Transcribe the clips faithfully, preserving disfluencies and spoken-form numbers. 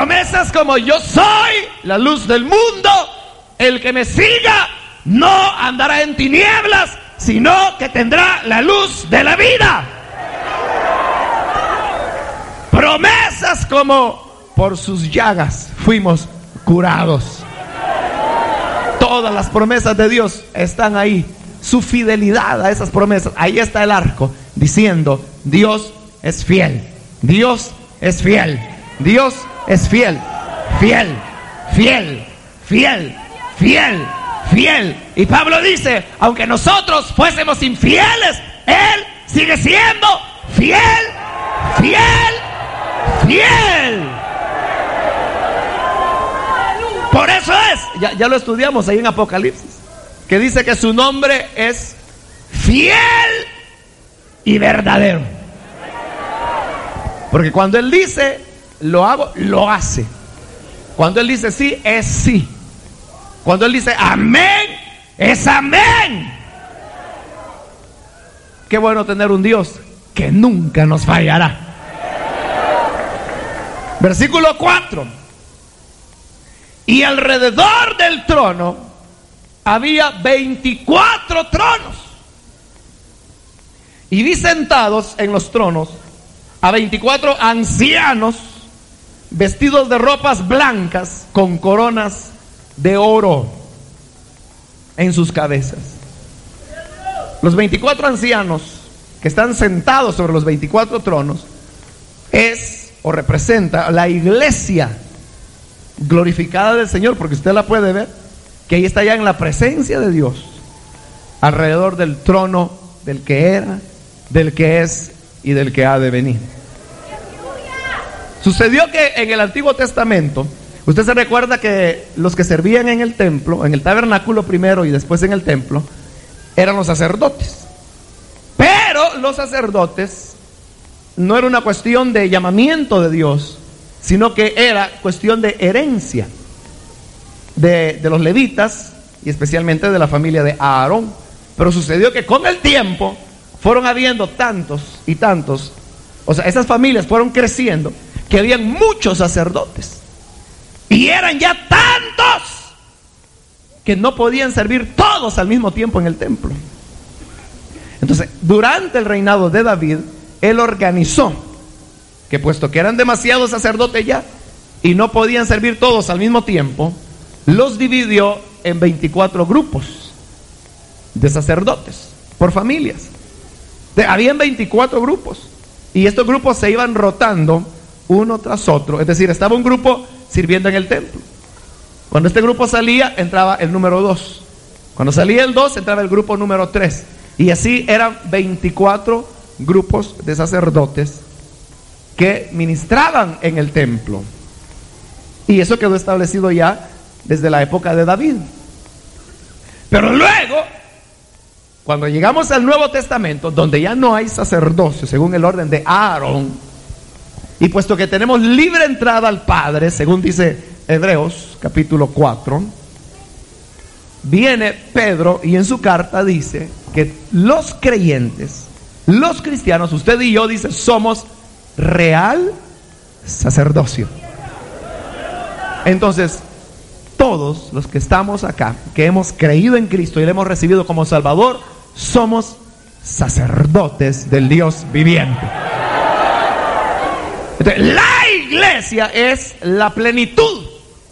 Promesas como: yo soy la luz del mundo, el que me siga no andará en tinieblas, sino que tendrá la luz de la vida. Promesas como: por sus llagas fuimos curados. Todas las promesas de Dios están ahí. Su fidelidad a esas promesas, ahí está el arco, diciendo: Dios es fiel, Dios es fiel, Dios es fiel, fiel, fiel, fiel, fiel, fiel. Y Pablo dice: aunque nosotros fuésemos infieles, Él sigue siendo fiel, fiel, fiel. Por eso es, ya, ya lo estudiamos ahí en Apocalipsis, que dice que su nombre es fiel y verdadero. Porque cuando Él dice lo hago, lo hace. Cuando Él dice sí, es sí. Cuando Él dice amén, es amén. Qué bueno tener un Dios que nunca nos fallará. Versículo cuatro. Y alrededor del trono había veinticuatro tronos, y vi sentados en los tronos a veinticuatro ancianos vestidos de ropas blancas con coronas de oro en sus cabezas. Los veinticuatro ancianos que están sentados sobre los veinticuatro tronos es o representa la iglesia glorificada del Señor, porque usted la puede ver, que ahí está ya en la presencia de Dios, alrededor del trono del que era, del que es y del que ha de venir. Sucedió que en el Antiguo Testamento, usted se recuerda que los que servían en el templo, en el tabernáculo primero y después en el templo, eran los sacerdotes. Pero los sacerdotes no era una cuestión de llamamiento de Dios, sino que era cuestión de herencia de, de los levitas, y especialmente de la familia de Aarón. Pero sucedió que con el tiempo fueron habiendo tantos y tantos, o sea, esas familias fueron creciendo, que habían muchos sacerdotes, y eran ya tantos que no podían servir todos al mismo tiempo en el templo. Entonces, durante el reinado de David, él organizó que, puesto que eran demasiados sacerdotes ya y no podían servir todos al mismo tiempo, los dividió en veinticuatro grupos de sacerdotes por familias. De, habían veinticuatro grupos, y estos grupos se iban rotando uno tras otro. Es decir, estaba un grupo sirviendo en el templo. Cuando este grupo salía, entraba el número dos. Cuando salía el dos, entraba el grupo número tres. Y así eran veinticuatro grupos de sacerdotes que ministraban en el templo. Y eso quedó establecido ya desde la época de David. Pero luego, cuando llegamos al Nuevo Testamento, donde ya no hay sacerdocio según el orden de Aarón, y puesto que tenemos libre entrada al Padre, según dice Hebreos capítulo cuatro, viene Pedro y en su carta dice que los creyentes, los cristianos, usted y yo, dice, somos real sacerdocio. Entonces, todos los que estamos acá, que hemos creído en Cristo y le hemos recibido como Salvador, somos sacerdotes del Dios viviente. Entonces, la iglesia es la plenitud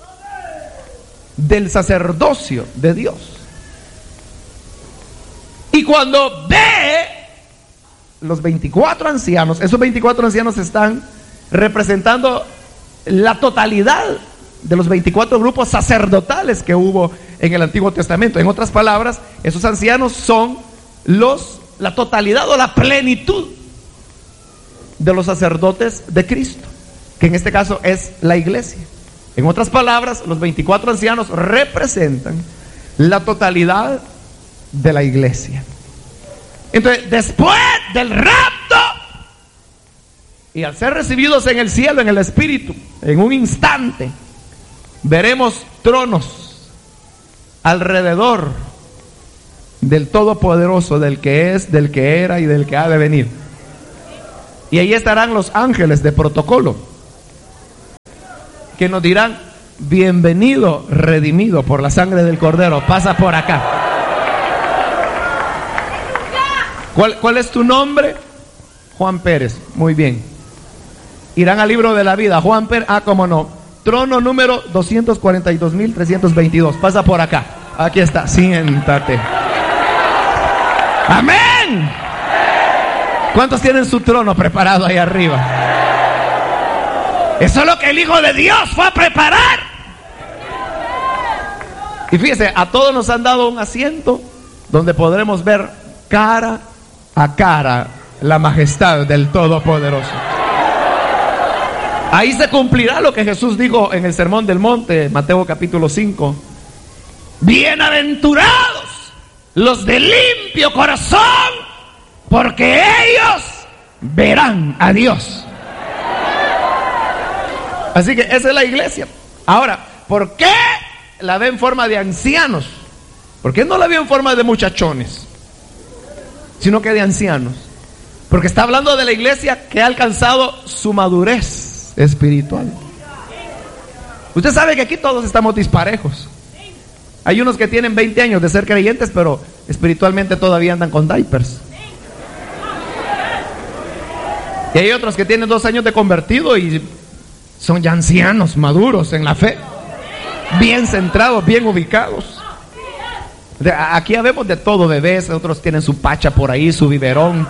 del sacerdocio de Dios. Y cuando ve los veinticuatro ancianos, esos veinticuatro ancianos están representando la totalidad de los veinticuatro grupos sacerdotales que hubo en el Antiguo Testamento. En otras palabras, esos ancianos son los, la totalidad o la plenitud de los sacerdotes de Cristo, que en este caso es la iglesia. En otras palabras, los veinticuatro ancianos representan la totalidad de la iglesia. Entonces, después del rapto, y al ser recibidos en el cielo, en el Espíritu, en un instante, veremos tronos alrededor del Todopoderoso, del que es, del que era y del que ha de venir. Y ahí estarán los ángeles de protocolo, que nos dirán: bienvenido, redimido por la sangre del Cordero, pasa por acá. ¿Cuál, cuál es tu nombre? Juan Pérez. Muy bien. Irán al libro de la vida. Juan Pérez, ah, cómo no. Trono número doscientos cuarenta y dos mil trescientos veintidós. Pasa por acá. Aquí está. Siéntate. Amén. ¿Cuántos tienen su trono preparado ahí arriba? Eso es lo que el Hijo de Dios fue a preparar. Y fíjese, a todos nos han dado un asiento donde podremos ver cara a cara la majestad del Todopoderoso. Ahí se cumplirá lo que Jesús dijo en el Sermón del Monte, Mateo capítulo cinco. Bienaventurados los de limpio corazón, porque ellos verán a Dios. Así que esa es la iglesia. Ahora, ¿por qué la ve en forma de ancianos? ¿Por qué no la ve en forma de muchachones, sino que de ancianos? Porque está hablando de la iglesia que ha alcanzado su madurez espiritual. Usted sabe que aquí todos estamos disparejos. Hay unos que tienen veinte años de ser creyentes, pero espiritualmente todavía andan con diapers. Y hay otros que tienen dos años de convertido y son ya ancianos, maduros en la fe, bien centrados, bien ubicados. Aquí habemos de todo, bebés. Otros tienen su pacha por ahí, su biberón.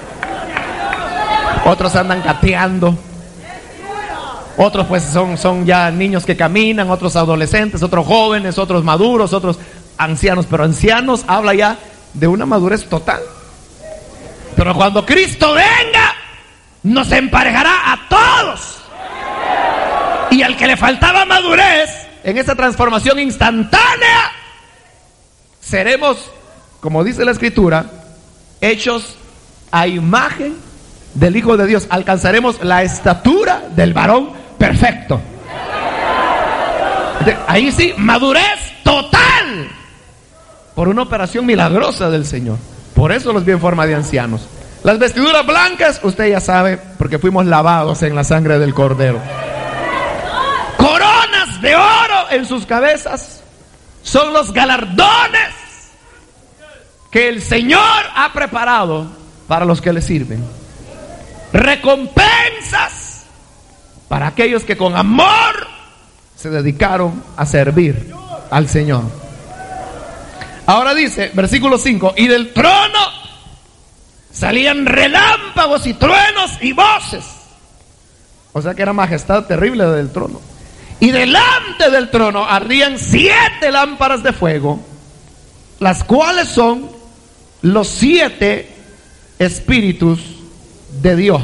Otros andan gateando. Otros pues son, son ya niños que caminan. Otros adolescentes, otros jóvenes, otros maduros, otros ancianos. Pero ancianos habla ya de una madurez total. Pero cuando Cristo venga, nos emparejará a todos. Y al que le faltaba madurez en esa transformación instantánea, seremos, como dice la Escritura, hechos a imagen del Hijo de Dios. Alcanzaremos la estatura del varón perfecto. Ahí sí, madurez total, por una operación milagrosa del Señor. Por eso los vi en forma de ancianos. Las vestiduras blancas, usted ya sabe, porque fuimos lavados en la sangre del Cordero. Coronas de oro en sus cabezas son los galardones que el Señor ha preparado para los que le sirven. Recompensas para aquellos que con amor se dedicaron a servir al Señor. Ahora dice, versículo cinco: y del trono salían relámpagos y truenos y voces. O sea que era majestad terrible del trono. Y delante del trono ardían siete lámparas de fuego, las cuales son los siete espíritus de Dios.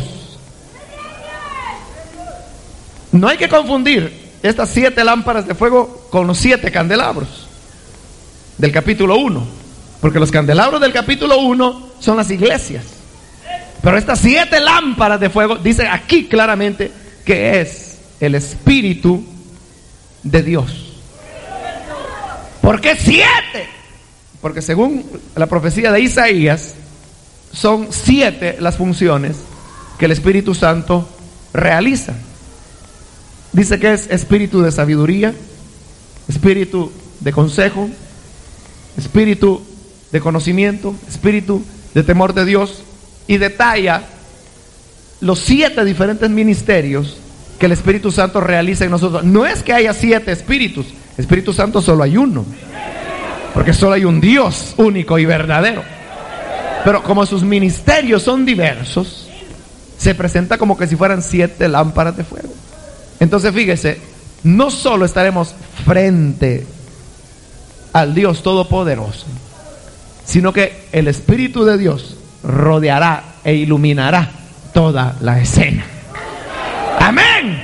No hay que confundir estas siete lámparas de fuego con los siete candelabros del capítulo uno, porque los candelabros del capítulo uno son las iglesias. Pero estas siete lámparas de fuego, dice aquí claramente que es el Espíritu de Dios. ¿Por qué siete? Porque según la profecía de Isaías, son siete las funciones que el Espíritu Santo realiza. Dice que es espíritu de sabiduría, espíritu de consejo, espíritu de conocimiento, espíritu de temor de Dios, y detalla los siete diferentes ministerios que el Espíritu Santo realiza en nosotros. No es que haya siete espíritus, Espíritu Santo solo hay uno, porque solo hay un Dios único y verdadero. Pero como sus ministerios son diversos, se presenta como que si fueran siete lámparas de fuego. Entonces fíjese, no solo estaremos frente al Dios Todopoderoso, sino que el Espíritu de Dios rodeará e iluminará toda la escena. Amén.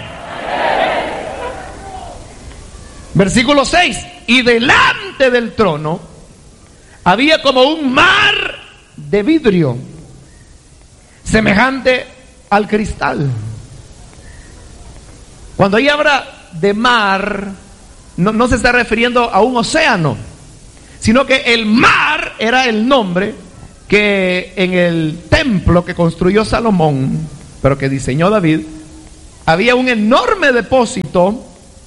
Versículo seis: y delante del trono había como un mar de vidrio, semejante al cristal. Cuando ahí habla de mar, no, no se está refiriendo a un océano, sino que el mar era el nombre que en el templo que construyó Salomón, pero que diseñó David, había un enorme depósito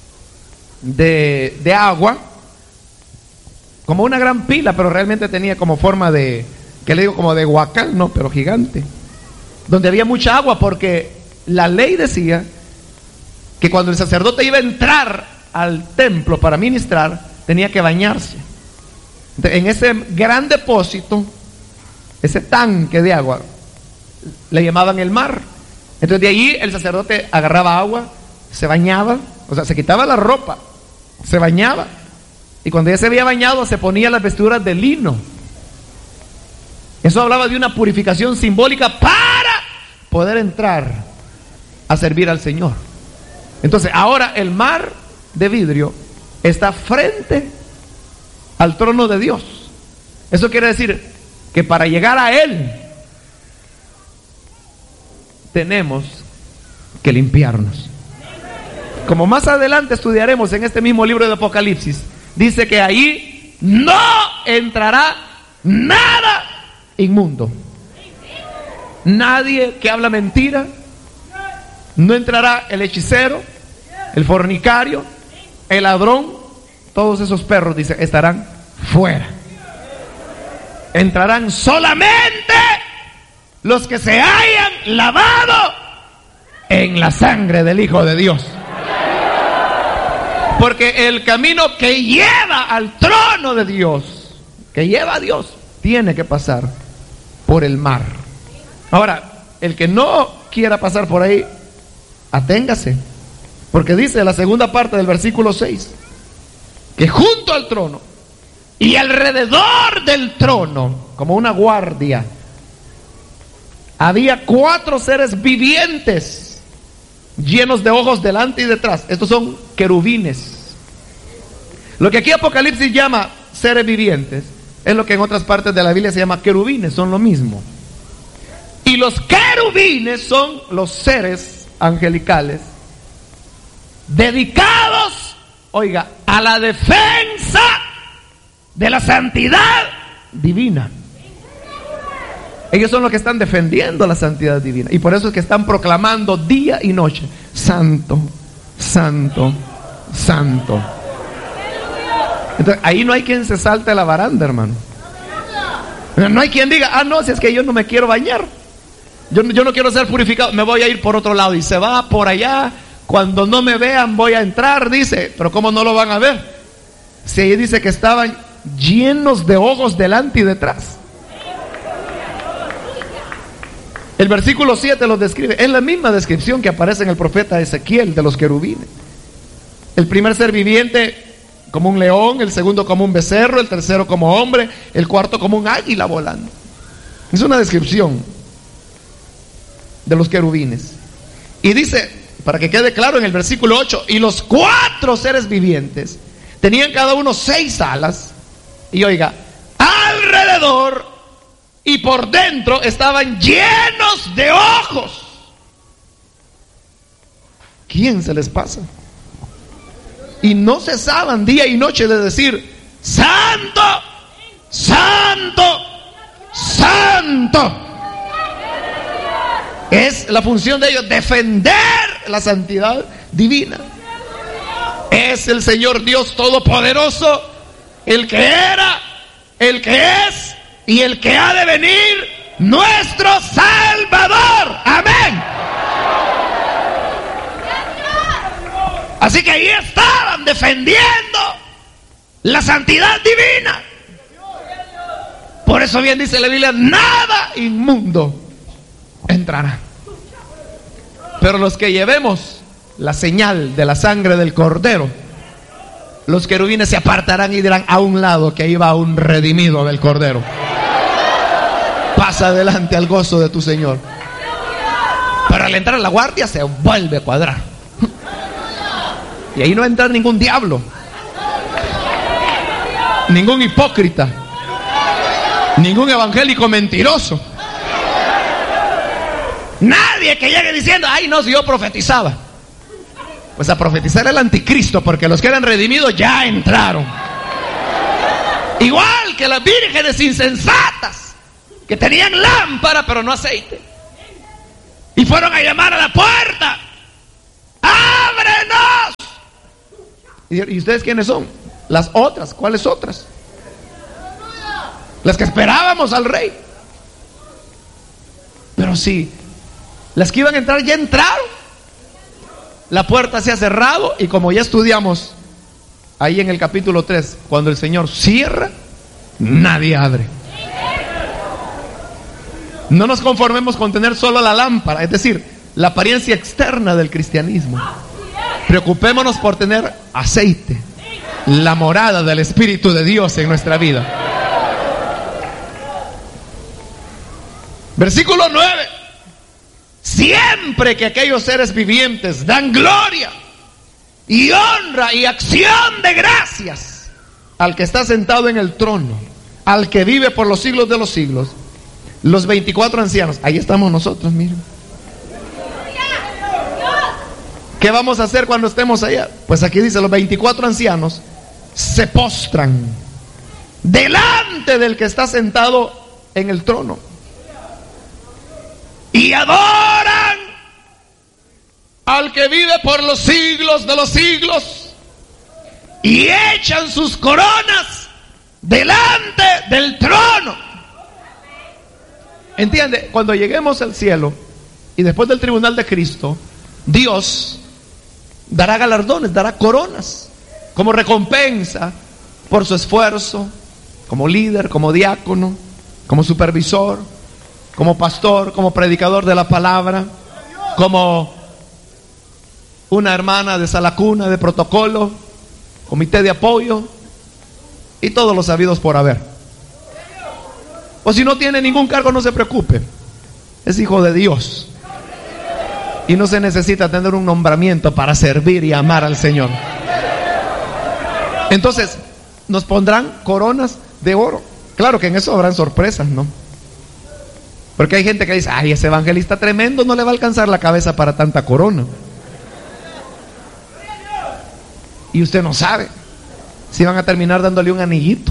de, de agua, como una gran pila, pero realmente tenía como forma de, ¿qué le digo? Como de huacal, no, pero gigante, donde había mucha agua, porque la ley decía que cuando el sacerdote iba a entrar al templo para ministrar, tenía que bañarse. En ese gran depósito, ese tanque de agua, le llamaban el mar. Entonces de ahí el sacerdote agarraba agua, se bañaba, o sea, se quitaba la ropa, se bañaba, y cuando ya se había bañado se ponía las vestiduras de lino. Eso hablaba de una purificación simbólica para poder entrar a servir al Señor. Entonces ahora el mar de vidrio está frente al trono de Dios. Eso quiere decir que para llegar a Él tenemos que limpiarnos. Como más adelante estudiaremos en este mismo libro de Apocalipsis, dice que ahí no entrará nada inmundo. Nadie que habla mentira, no entrará el hechicero, el fornicario, el ladrón, todos esos perros, dice, estarán fuera. Entrarán solamente los que se hayan lavado en la sangre del Hijo de Dios. Porque el camino que lleva al trono de Dios, que lleva a Dios, tiene que pasar por el mar. Ahora, el que no quiera pasar por ahí, aténgase, porque dice la segunda parte del versículo seis, que junto al trono y alrededor del trono, como una guardia, había cuatro seres vivientes, llenos de ojos delante y detrás. Estos son querubines. Lo que aquí Apocalipsis llama seres vivientes es lo que en otras partes de la Biblia se llama querubines, son lo mismo. Y los querubines son los seres angelicales dedicados, oiga, a la defensa de la santidad divina. Ellos son los que están defendiendo la santidad divina, y por eso es que están proclamando día y noche: santo, santo, santo. Entonces ahí no hay quien se salte a la baranda, hermano. No hay quien diga: ah, no, si es que yo no me quiero bañar, yo, yo no quiero ser purificado, me voy a ir por otro lado. Y se va por allá. Cuando no me vean voy a entrar, dice. Pero ¿cómo no lo van a ver? Si ahí dice que estaban llenos de ojos delante y detrás. El versículo siete los describe. Es la misma descripción que aparece en el profeta Ezequiel de los querubines. El primer ser viviente como un león, el segundo como un becerro, el tercero como hombre, el cuarto como un águila volando. Es una descripción de los querubines. Y dice, para que quede claro, en el versículo ocho, y los cuatro seres vivientes tenían cada uno seis alas, y oiga, alrededor y por dentro estaban llenos de ojos. ¿Quién se les pasa? Y no cesaban día y noche de decir: santo, santo, santo. Es la función de ellos, defender la santidad divina. Es el Señor Dios Todopoderoso, el que era, el que es y el que ha de venir, nuestro Salvador. Amén. Así que ahí estaban defendiendo la santidad divina. Por eso bien dice la Biblia: nada inmundo entrará. Pero los que llevemos la señal de la sangre del Cordero, los querubines se apartarán y dirán: a un lado, que ahí va un redimido del Cordero. Pasa adelante al gozo de tu Señor. Pero al entrar a la guardia se vuelve a cuadrar. Y ahí no va a entrar ningún diablo, ningún hipócrita, ningún evangélico mentiroso, nadie que llegue diciendo: ay, no, si yo profetizaba. Pues a profetizar el anticristo, porque los que eran redimidos ya entraron. Igual que las vírgenes insensatas que tenían lámpara pero no aceite, y fueron a llamar a la puerta: ábrenos. ¿Y ustedes quiénes son? Las otras. ¿Cuáles otras? Las que esperábamos al rey. Pero sí, las que iban a entrar ya entraron. La puerta se ha cerrado y como ya estudiamos ahí en el capítulo tres, cuando el Señor cierra, nadie abre. No nos conformemos con tener solo la lámpara, es decir, la apariencia externa del cristianismo. Preocupémonos por tener aceite, la morada del Espíritu de Dios en nuestra vida. Versículo nueve. Siempre que aquellos seres vivientes dan gloria y honra y acción de gracias al que está sentado en el trono, al que vive por los siglos de los siglos, los veinticuatro ancianos, ahí estamos nosotros, miren. ¿Qué vamos a hacer cuando estemos allá? Pues aquí dice, los veinticuatro ancianos se postran delante del que está sentado en el trono y adoran al que vive por los siglos de los siglos y echan sus coronas delante del trono. ¿Entiende? Cuando lleguemos al cielo y después del tribunal de Cristo, Dios dará galardones, dará coronas como recompensa por su esfuerzo como líder, como diácono, como supervisor, como pastor, como predicador de la palabra, como una hermana de sala cuna, de protocolo, comité de apoyo y todos los sabidos por haber. O si no tiene ningún cargo, no se preocupe, es hijo de Dios y no se necesita tener un nombramiento para servir y amar al Señor. Entonces nos pondrán coronas de oro. Claro que en eso habrán sorpresas, ¿no? Porque hay gente que dice, ay, ese evangelista tremendo, no le va a alcanzar la cabeza para tanta corona. Y usted no sabe si van a terminar dándole un anillito.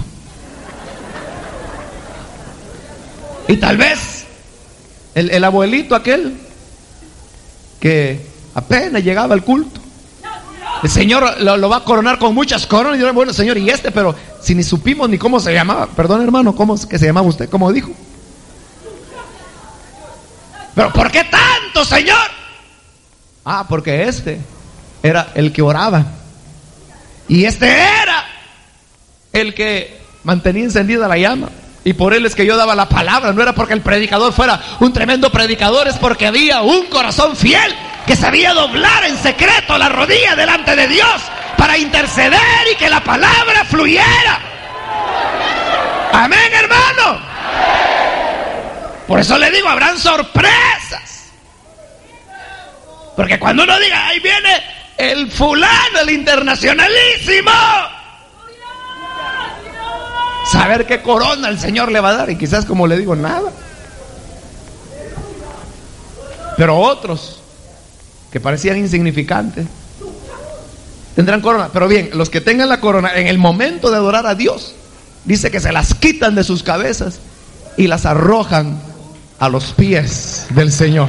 Y tal vez el, el abuelito aquel que apenas llegaba al culto, el Señor lo, lo va a coronar con muchas coronas. Y yo, bueno, Señor, y este, pero si ni supimos ni cómo se llamaba. Perdón, hermano, ¿cómo es que se llamaba usted? ¿Cómo dijo? ¿Pero por qué tanto, Señor? Ah, porque este era el que oraba y este era el que mantenía encendida la llama. Y por él es que yo daba la palabra. No era porque el predicador fuera un tremendo predicador, es porque había un corazón fiel que sabía doblar en secreto la rodilla delante de Dios para interceder y que la palabra fluyera. Amén, hermano. Por eso le digo, habrán sorpresas. Porque cuando uno diga, ahí viene el fulano, el internacionalísimo, saber qué corona el Señor le va a dar. Y quizás, como le digo, nada. Pero otros que parecían insignificantes tendrán corona. Pero bien, los que tengan la corona en el momento de adorar a Dios, dice que se las quitan de sus cabezas y las arrojan a los pies del Señor.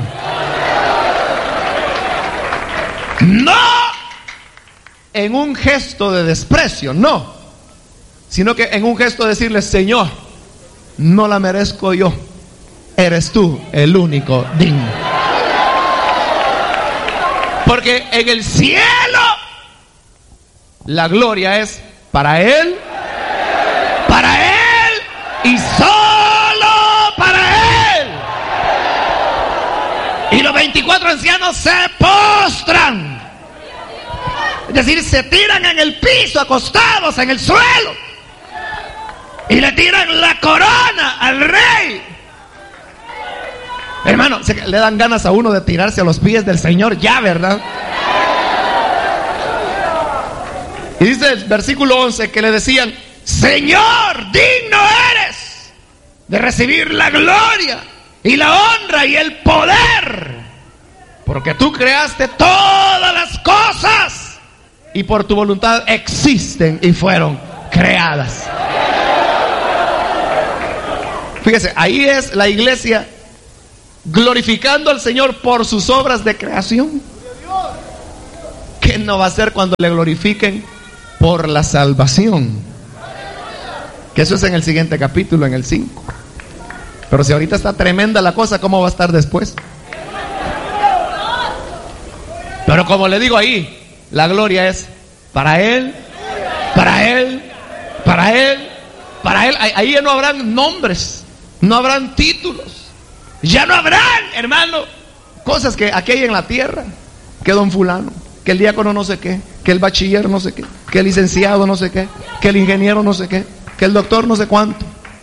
No en un gesto de desprecio, no, sino que en un gesto de decirle, Señor, no la merezco yo, eres tú el único digno. Porque en el cielo la gloria es para Él, para Él y solo para Él. Y los veinticuatro ancianos se postran, es decir, se tiran en el piso, acostados en el suelo, y le tiran la corona al rey. Hermano, le dan ganas a uno de tirarse a los pies del Señor ya, ¿verdad? Y dice el versículo once que le decían, Señor, digno eres de recibir la gloria y la honra y el poder, porque tú creaste todas las cosas y por tu voluntad existen y fueron creadas. Fíjese, ahí es la iglesia glorificando al Señor por sus obras de creación. ¿Qué no va a hacer cuando le glorifiquen por la salvación. Que eso es en el siguiente capítulo, en el cinco. Pero si ahorita está tremenda la cosa, ¿cómo va a estar después? Pero como le digo ahí, la gloria es para Él, para Él, para Él, para Él. Ahí ya no habrán nombres, no habrán títulos, ya no habrán, hermano, cosas que aquí hay en la tierra, que don fulano, que el diácono no sé qué, que el bachiller no sé qué, que el licenciado no sé qué, que el ingeniero no sé qué, que el doctor no sé cuánto.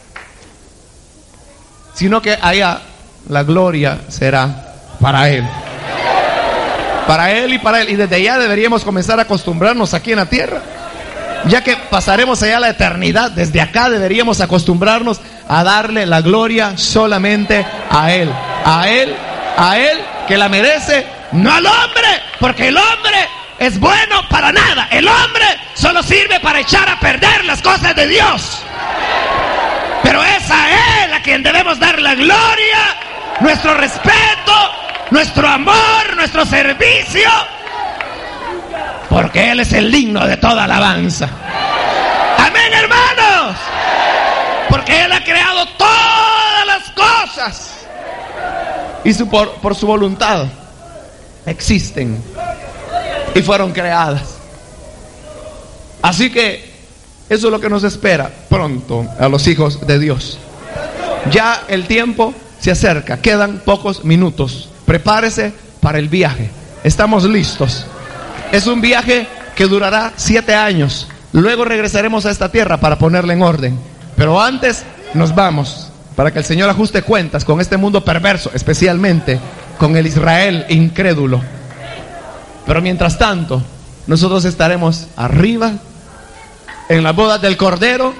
Sino que allá la gloria será para Él. Para Él y para Él. Y desde allá deberíamos comenzar a acostumbrarnos aquí en la tierra. Ya que pasaremos allá la eternidad, desde acá deberíamos acostumbrarnos a darle la gloria solamente a Él. A Él, a Él que la merece, no al hombre, porque el hombre es bueno para nada. El hombre solo sirve para echar a perder las cosas de Dios. Pero es a Él a quien debemos dar la gloria, nuestro respeto, nuestro amor, nuestro servicio, porque Él es el digno de toda alabanza. Amén, hermanos. Porque Él ha creado todas las cosas y su, por, por su voluntad existen y fueron creadas. Así que eso es lo que nos espera pronto a los hijos de Dios. Ya el tiempo se acerca, quedan pocos minutos. Prepárese para el viaje. Estamos listos. Es un viaje que durará siete años. Luego regresaremos a esta tierra para ponerla en orden. Pero antes nos vamos para que el Señor ajuste cuentas con este mundo perverso, especialmente con el Israel incrédulo. Pero mientras tanto, nosotros estaremos arriba en las bodas del Cordero,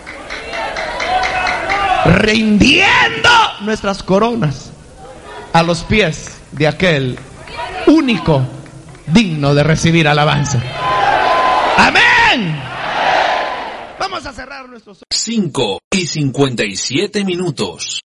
rindiendo nuestras coronas a los pies de aquel único digno de recibir alabanza. Amén. Vamos a cerrar nuestros cinco y cincuenta y siete minutos.